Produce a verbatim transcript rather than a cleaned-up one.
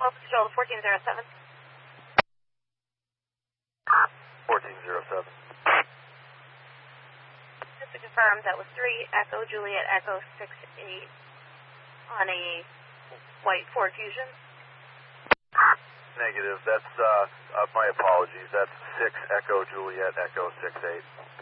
Delta Control to fourteen zero seven. fourteen zero seven. Just to confirm, that was three Echo Juliet Echo six eight on a white Ford Fusion. Negative. That's, uh, uh, my apologies. That's six Echo Juliet Echo six eight.